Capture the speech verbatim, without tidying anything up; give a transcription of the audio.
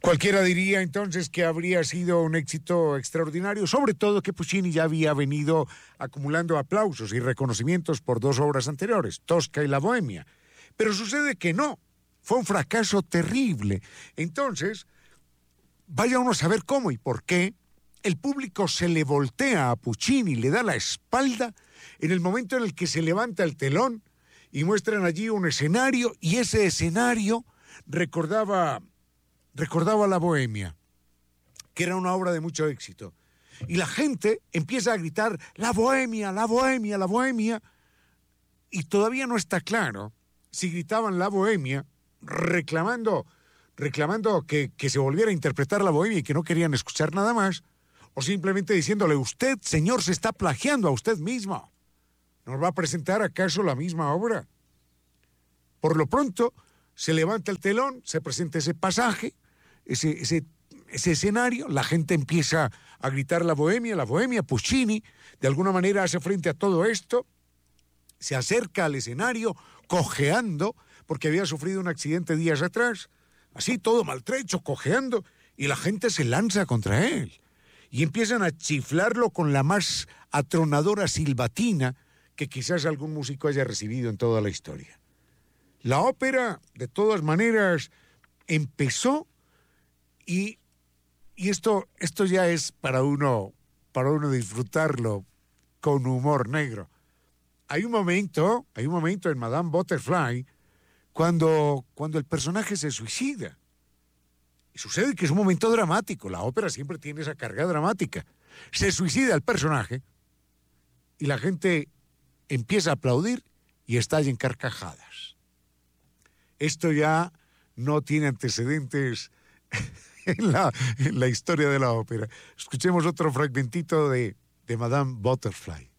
Cualquiera diría entonces que habría sido un éxito extraordinario, sobre todo que Puccini ya había venido acumulando aplausos y reconocimientos por dos obras anteriores, Tosca y La Bohemia. Pero sucede que no, fue un fracaso terrible. Entonces, vaya uno a saber cómo y por qué el público se le voltea a Puccini, le da la espalda en el momento en el que se levanta el telón y muestran allí un escenario, y ese escenario recordaba... recordaba La Bohemia, que era una obra de mucho éxito. Y la gente empieza a gritar, La Bohemia, La Bohemia, La Bohemia. Y todavía no está claro si gritaban La Bohemia reclamando, reclamando que, que se volviera a interpretar La Bohemia y que no querían escuchar nada más, o simplemente diciéndole, usted, señor, se está plagiando a usted mismo. ¿Nos va a presentar acaso la misma obra? Por lo pronto, se levanta el telón, se presenta ese pasaje, ese, ese, ese escenario, la gente empieza a gritar La Bohemia, La Bohemia, Puccini, de alguna manera hace frente a todo esto, se acerca al escenario cojeando, porque había sufrido un accidente días atrás, así todo maltrecho, cojeando, y la gente se lanza contra él, y empiezan a chiflarlo con la más atronadora silbatina que quizás algún músico haya recibido en toda la historia. La ópera, de todas maneras, empezó y, y esto, esto ya es para uno, para uno disfrutarlo con humor negro. Hay un momento, hay un momento en Madame Butterfly cuando, cuando el personaje se suicida. Y sucede que es un momento dramático. La ópera siempre tiene esa carga dramática. Se suicida el personaje y la gente empieza a aplaudir y estalla en carcajadas. Esto ya no tiene antecedentes en la, en la historia de la ópera. Escuchemos otro fragmentito de, de Madame Butterfly.